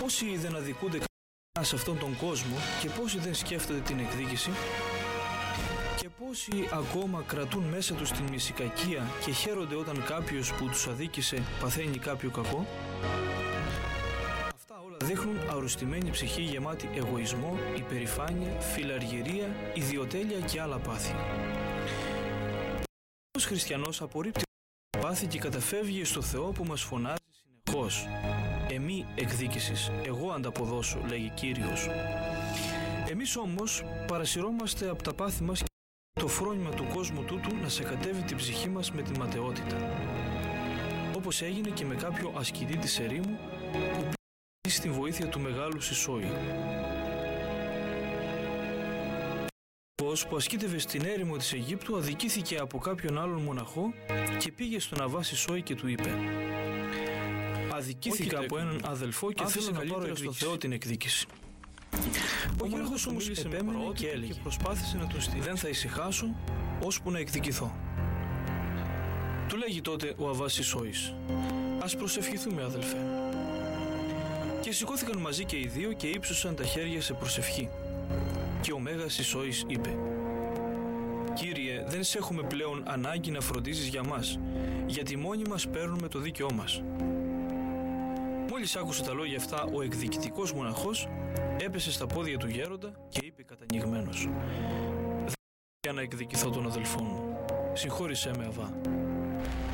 Πόσοι δεν αδικούνται σε αυτόν τον κόσμο και πόσοι δεν σκέφτονται την εκδίκηση και πόσοι ακόμα κρατούν μέσα τους την μυσικακία και χαίρονται όταν κάποιος που τους αδίκησε παθαίνει κάποιο κακό. Αυτά όλα δείχνουν αρρωστημένη ψυχή γεμάτη εγωισμό, υπερηφάνεια, φιλαργυρία, ιδιοτέλεια και άλλα πάθη. Ο χριστιανός απορρίπτει πάθη και καταφεύγει στο Θεό που μας φωνάζει συνεχώς. «Εμεί εκδίκησης, εγώ ανταποδώσω», λέγει Κύριος. Εμείς όμως παρασυρώμαστε από τα πάθη μας και το φρόνημα του κόσμου τούτου να σακατεύει την ψυχή μας με την ματαιότητα. Όπως έγινε και με κάποιο ασκητή της ερήμου που πήγε στη βοήθεια του μεγάλου Σισόη. Που ασκήτευε στην έρημο της Αιγύπτου αδικήθηκε από κάποιον άλλον μοναχό και πήγε στον Αββά Σισόη και του είπε: «Αδικήθηκα από έναν αδελφό και θέλω να πάρω στο Θεό την εκδίκηση». Ο γέροντας όμως επέμενε και έλεγε και προσπάθησε να τον στείλει: «Δεν θα ησυχάσω ώσπου να εκδικηθώ». Του λέγει τότε ο Αββάς Σισόης: «Ας προσευχηθούμε, αδελφέ». Και σηκώθηκαν μαζί και οι δύο και ύψωσαν τα χέρια σε προσευχή. Και ο Μέγας Σισόης είπε: «Κύριε, δεν σε έχουμε πλέον ανάγκη να φροντίζεις για μας, γιατί μόνοι μας παίρνουμε το δίκαιό μας». Μόλις άκουσε τα λόγια αυτά, ο εκδικητικός μοναχός έπεσε στα πόδια του γέροντα και είπε κατανοιγμένος: «Δεν για να εκδικηθώ τον αδελφό μου. Συγχώρησέ με, Αββά».